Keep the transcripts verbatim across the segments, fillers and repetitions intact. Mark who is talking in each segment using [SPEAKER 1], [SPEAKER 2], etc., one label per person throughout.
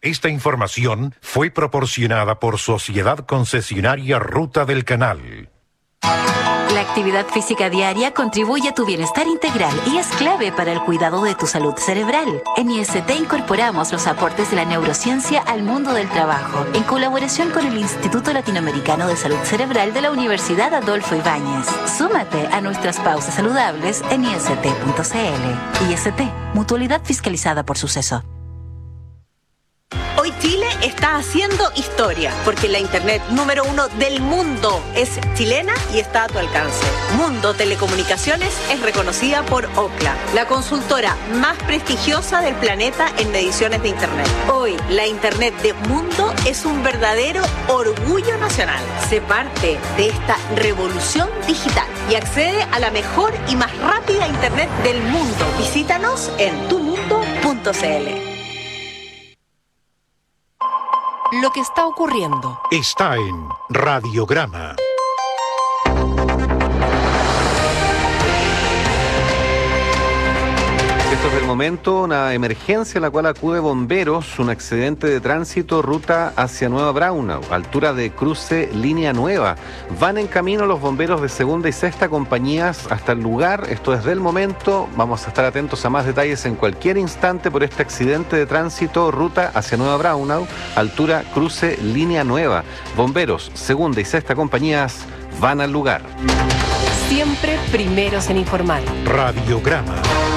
[SPEAKER 1] Esta información fue proporcionada por Sociedad Concesionaria Ruta del Canal.
[SPEAKER 2] La actividad física diaria contribuye a tu bienestar integral y es clave para el cuidado de tu salud cerebral. En I S T incorporamos los aportes de la neurociencia al mundo del trabajo, en colaboración con el Instituto Latinoamericano de Salud Cerebral de la Universidad Adolfo Ibáñez. Súmate a nuestras pausas saludables en I S T punto C L. I S T, mutualidad fiscalizada por Suceso.
[SPEAKER 3] Hoy Chile está haciendo historia, porque la internet número uno del mundo es chilena y está a tu alcance. Mundo Telecomunicaciones es reconocida por Ookla, la consultora más prestigiosa del planeta en mediciones de internet. Hoy, la internet de Mundo es un verdadero orgullo nacional. Sé parte de esta revolución digital y accede a la mejor y más rápida internet del mundo. Visítanos en tu mundo punto c l.
[SPEAKER 4] Lo que está ocurriendo
[SPEAKER 1] está en Radiograma.
[SPEAKER 5] Esto es del momento, una emergencia en la cual acude bomberos, un accidente de tránsito, ruta hacia Nueva Braunau, altura de cruce Línea Nueva. Van en camino los bomberos de segunda y sexta compañías hasta el lugar. Esto es del momento. Vamos a estar atentos a más detalles en cualquier instante por este accidente de tránsito, ruta hacia Nueva Braunau, altura cruce Línea Nueva. Bomberos, segunda y sexta compañías van al lugar.
[SPEAKER 4] Siempre primeros en informar.
[SPEAKER 1] Radiograma.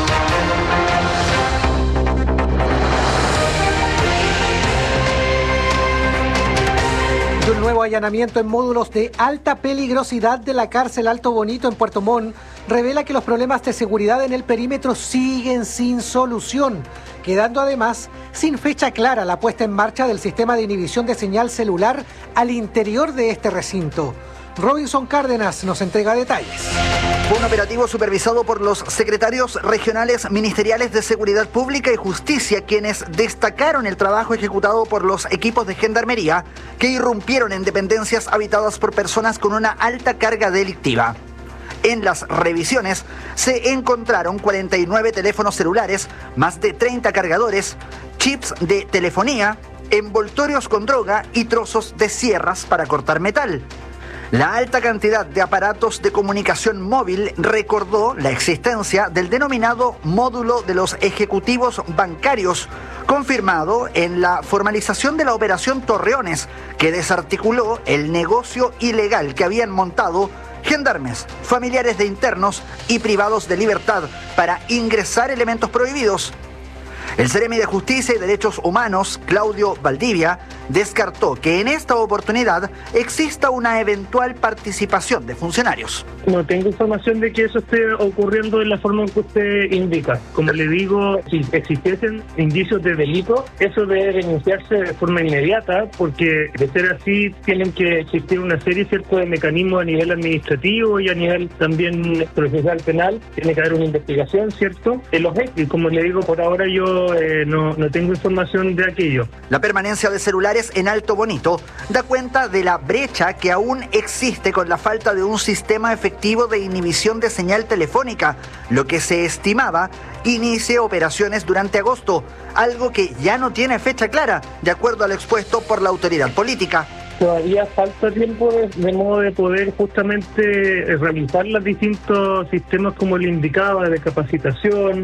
[SPEAKER 6] Un nuevo allanamiento en módulos de alta peligrosidad de la cárcel Alto Bonito en Puerto Montt revela que los problemas de seguridad en el perímetro siguen sin solución, quedando además sin fecha clara la puesta en marcha del sistema de inhibición de señal celular al interior de este recinto. Robinson Cárdenas nos entrega detalles.
[SPEAKER 7] Fue un operativo supervisado por los secretarios regionales ministeriales de Seguridad Pública y Justicia, quienes destacaron el trabajo ejecutado por los equipos de gendarmería que irrumpieron en dependencias habitadas por personas con una alta carga delictiva. En las revisiones se encontraron cuarenta y nueve teléfonos celulares, más de treinta cargadores, chips de telefonía, envoltorios con droga y trozos de sierras para cortar metal. La alta cantidad de aparatos de comunicación móvil recordó la existencia del denominado módulo de los ejecutivos bancarios, confirmado en la formalización de la operación Torreones, que desarticuló el negocio ilegal que habían montado gendarmes, familiares de internos y privados de libertad para ingresar elementos prohibidos. El Seremi de Justicia y Derechos Humanos, Claudio Valdivia, descartó que en esta oportunidad exista una eventual participación de funcionarios.
[SPEAKER 8] No tengo información de que eso esté ocurriendo de la forma en que usted indica. Como le digo, si existiesen indicios de delito, eso debe denunciarse de forma inmediata, porque de ser así tienen que existir una serie cierto de mecanismos a nivel administrativo y a nivel también procesal penal. Tiene que haber una investigación, ¿cierto?, de los hechos. Y como le digo, por ahora yo eh, no, no tengo información de aquello.
[SPEAKER 7] La permanencia de celulares en Alto Bonito da cuenta de la brecha que aún existe con la falta de un sistema efectivo de inhibición de señal telefónica, lo que se estimaba inicie operaciones durante agosto, algo que ya no tiene fecha clara, de acuerdo al expuesto por la autoridad política.
[SPEAKER 8] Todavía falta tiempo de, de modo de poder justamente realizar los distintos sistemas como le indicaba, de capacitación,